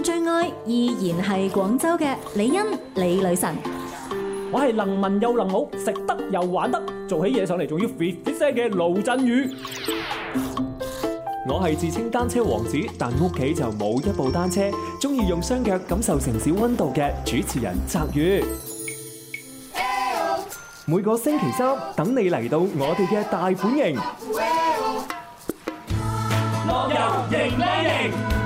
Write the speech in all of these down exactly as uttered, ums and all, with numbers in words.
最愛依然係廣州嘅李欣李女神。 我係能文又能武，食得又玩得，做起嘢上嚟仲要 fit fit 聲嘅盧振宇。 我係自稱單車王子，但屋企就冇一部單車，中意用雙腳感受城市溫度嘅主持人澤宇。每個星期三等你嚟到我哋嘅大本營， 樂遊迎靚營。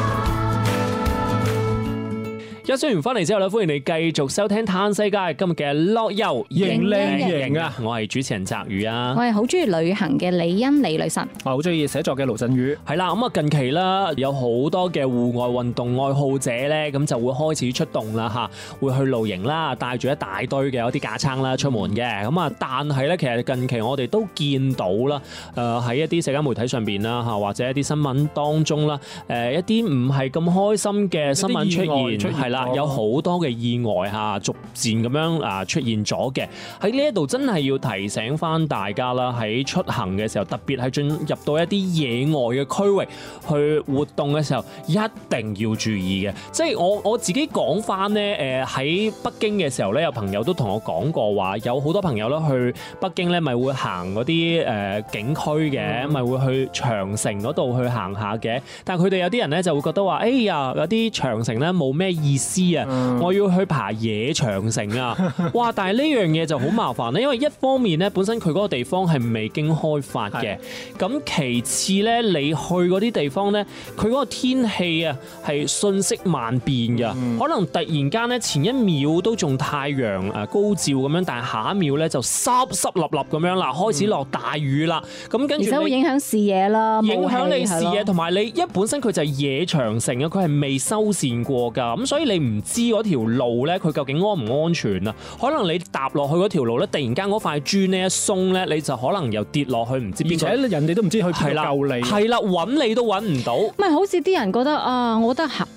一雖然翻嚟之後咧，歡迎你繼續收聽嘆世界今日嘅樂遊迎靚營啊！ 我係主持人澤宇啊， 我係好中意旅行嘅李欣李女神， 我好中意寫作嘅盧振宇。 係啦，咁啊近期啦，有好多嘅戶外運動愛好者咧，咁就會開始出動啦吓，會去露營啦，帶住一大堆嘅有啲架撐啦出門嘅。咁啊，但係咧，其實近期我哋都見到啦，誒喺一啲社交媒體上邊啦吓，或者一啲新聞當中啦，誒一啲唔係咁開心嘅新聞出現，係啦。有好多嘅意外嚇，逐漸咁樣啊出現咗嘅。喺呢一度真係要提醒翻大家啦，喺出行嘅時候，特別係進入到一啲野外嘅區域去活動嘅時候，一定要注意嘅。即係我我自己講翻呢，誒喺北京嘅時候咧，有朋友都同我講過話，有好多朋友咧去北京咧，咪會行嗰啲誒景區嘅，咪、嗯、會去長城嗰度去行下嘅。但係佢哋有啲人咧就會覺得話，哎呀，有啲長城咧冇咩意思。嗯、我要去爬野長城啊！哇！但係呢樣嘢就好麻煩咧，因為一方面咧，本身佢嗰個地方係未經開發嘅，咁其次咧，你去嗰啲地方咧，佢嗰個天氣啊係瞬息萬變㗎，嗯、可能突然間咧前一秒都仲太陽誒高照咁樣，但係下一秒咧就濕濕立立咁樣啦，開始落大雨啦，咁、嗯、跟住而且會影響視野啦， 影響你視野，同埋你一本身佢就係野長城啊，佢係未修繕過㗎，咁所以你唔知嗰條路咧，佢究竟安唔安全啊？可能你踏落去嗰條路咧，突然間嗰塊磚咧一鬆咧，你就可能又跌落去，唔知邊個。 而且人哋都唔知去邊度救你。係啦， 揾你都揾唔到。 唔係好似啲人覺得啊，我覺得行